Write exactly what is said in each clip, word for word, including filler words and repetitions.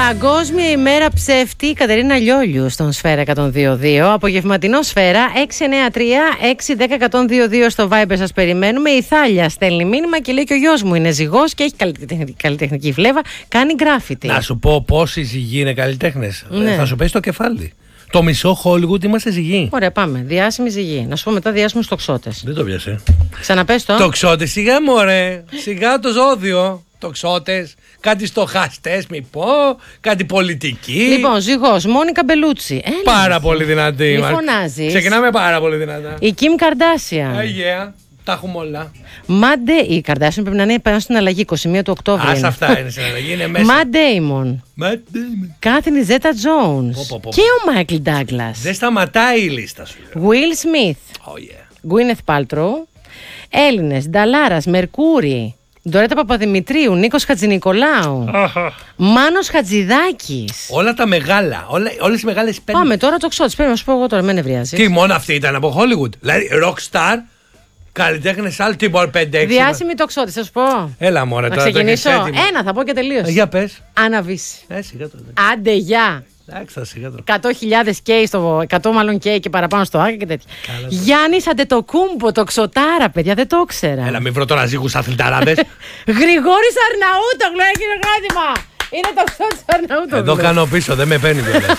Παγκόσμια ημέρα ψεύτη, η Κατερίνα Λιόλιου στον Σφαίρα εκατόν δύο δύο. Απογευματινό Σφαίρα έξι εννιά τρία έξι ένα μηδέν εκατόν δύο δύο στο Viber, σας περιμένουμε. Η Θάλια στέλνει μήνυμα και λέει και ο γιος μου είναι ζυγός και έχει καλλιτεχνική, καλλιτεχνική φλέβα, κάνει γκράφιτι. Να σου πω πόσοι ζυγοί είναι καλλιτέχνες. Ναι. Θα σου πέσει το κεφάλι. Το μισό Hollywood είμαστε ζυγοί. Ωραία, πάμε. Διάσημοι ζυγοί. Να σου πω μετά διάσημους τοξότες. Δεν το πιάσε. Ξαναπες το. Τοξότες, σιγά μωρέ. Σιγά το ζώδιο. Τοξότες, κάτι στοχαστές, μη πω, κάτι πολιτική. Λοιπόν, ζυγός, Μόνικα Μπελούτσι. Έλα, Πάρα εσύ. πολύ δυνατή. Μη Μα- φωνάζεις. Ξεκινάμε πάρα πολύ δυνατά. Η Kim Kardashian. Αγία, τα έχουμε όλα. Μάντε, η Kardashian πρέπει να είναι πάνω στην αλλαγή είκοσι μία του Οκτώβρη. Ας αυτά είναι στην αλλαγή, είναι μέσα. Matt Damon. Matt Damon. Κάθριν Ζέτα Jones. Πω, πω, πω. Και ο Μάικλ Ντάγκλας. Δεν σταματάει η λίστα σου. λέω. Will Smith. Oh yeah. Γκουίνεθ Πάλτρο. Έλληνες, Νταλάρας, Μερκούρη. Ντορέτα Παπαδημητρίου, Νίκος Χατζηνικολάου. Μάνος Χατζηδάκης. Όλα τα μεγάλα, όλα, όλες οι μεγάλες πέντε. Πάμε τώρα το ξώτης. Πρέπει να σου πω εγώ τώρα, με νευριάζεις. Τι, μόνο αυτή ήταν από Hollywood. Δηλαδή, rockstar, καλλιτέχνες, άλλο τι μπορεί πέντε έξι. Διάσημη το ξώτης, θα σου πω. Έλα μωρέ, Να τώρα το έχεις ξεκινήσω. έτοιμο. Ένα θα πω και τελείως. Ε, Για πες. Άννα Βύση. Ε, σιγά το. Άντε, γεια. Εντάξει, θα σιγά το. εκατό χιλιάδες κέι στο εκατό μάλλον κέι και παραπάνω στο Άκα και τέτοια. Καλά, Γιάννης Αντετοκούμπο, το ξωτάρα, παιδιά, δεν το ήξερα. Έλα, μην βρω τώρα ζύγους αθληταράδες. Γρηγόρης Αρναούτογλου, έγινε γράμμα. Είναι το ξώτης Αρναούτογλου. Εδώ κάνω πίσω, δεν με παίρνει βέβαια.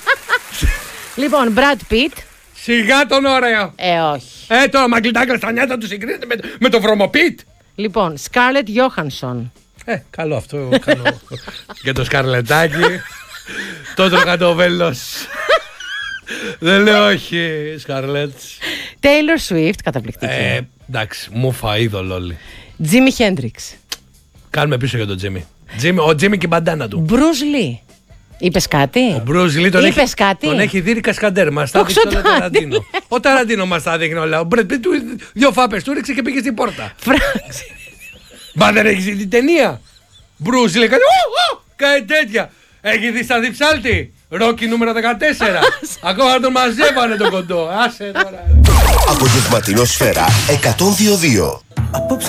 Λοιπόν, Brad Pitt. Σιγά τον ωραίο. Ε, όχι. Ε, τώρα Μαγκλητάκλα στα νιάτα του συγκρίνεται με, με το βρωμοπίτ. Λοιπόν, Scarlett Johansson. Ε, καλό αυτό εγώ κάνω. Για το σκαρλετάκι. Το τρώγα το βέλος. Δεν λέω όχι, Σκαρλέτ. Taylor Swift, καταπληκτική. Ε, εντάξει, μου φα είδωλο όλοι. Jimi Hendrix. Κάνουμε πίσω για τον Τζίμι. Τζίμι, ο Τζίμι και η μπαντάνα του. Bruce Lee. Είπες κάτι? Ο Μπρουζ Λί τον, Είπες έχει, κάτι? τον έχει δει Κασκαντέρ. Μας τα Το έδειξε ο ξωτάρι. Ταραντίνο. Ο Ταραντίνο μας τα δείχνει όλα. Ο Μπρετ Πιτ του δύο φάπες του ρίξε και πήγε στην πόρτα. Φράξ. Μα δεν έχεις δει την ταινία. Μπρουζ Λί, κάτι, ου, ου, κάτι τέτοια. Έχει δει στα διψάλτη. Ρόκι νούμερο δεκατέσσερα. Ακόμα τον μαζεύανε τον κοντό. Άσε τώρα. Απογευματινό Σφαίρα εκατόν δύο δύο.